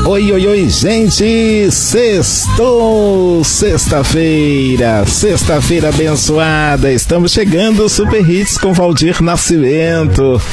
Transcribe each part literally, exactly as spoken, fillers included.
Oi, oi, oi, gente! Sextou! Sexta-feira! Sexta-feira abençoada! Estamos chegando, Super Hits com Valdir Nascimento!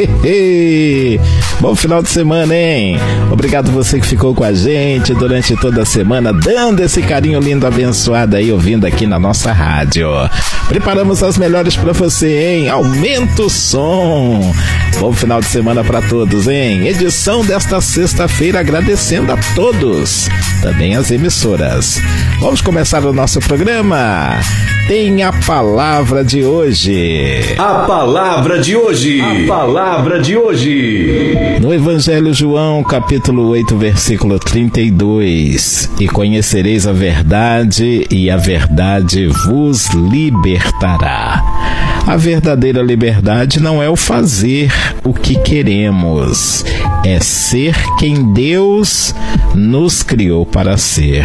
Bom final de semana, hein? Obrigado você que ficou com a gente durante toda a semana, dando esse carinho lindo, abençoado aí, ouvindo aqui na nossa rádio. Preparamos as melhores pra você, hein? Aumenta o som! Bom final de semana pra todos, hein? Edição desta sexta-feira, agradecendo a todos, também as emissoras. Vamos começar o nosso programa. Tem a palavra de hoje. A palavra de hoje. A palavra de hoje. No Evangelho João, capítulo oito, versículo trinta e dois. E conhecereis a verdade, e a verdade vos libertará. A verdadeira liberdade não é o fazer o que queremos, é ser quem Deus nos criou para ser.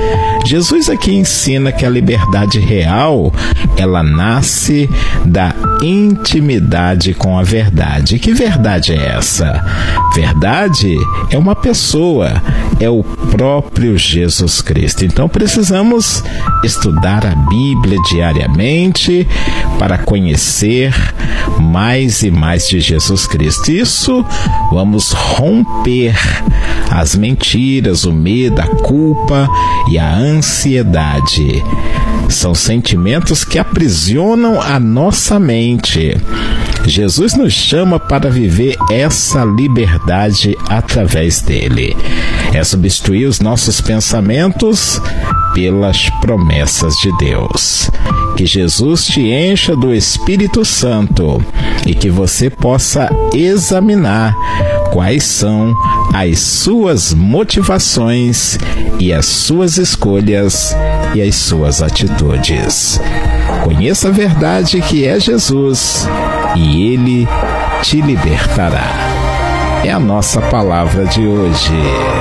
Jesus aqui ensina que a liberdade real, ela nasce da intimidade com a verdade. Que verdade é essa? Verdade é uma pessoa, é o próprio Jesus Cristo. Então precisamos estudar a Bíblia diariamente para conhecer mais e mais de Jesus Cristo. Isso, vamos romper as mentiras, o medo, a culpa e a ansiedade. São sentimentos que aprisionam a nossa mente. Jesus nos chama para viver essa liberdade através dele. É substituir os nossos pensamentos pelas promessas de Deus. Que Jesus te encha do Espírito Santo e que você possa examinar quais são as suas motivações e as suas escolhas e as suas atitudes. Conheça a verdade que é Jesus e Ele te libertará. É a nossa palavra de hoje.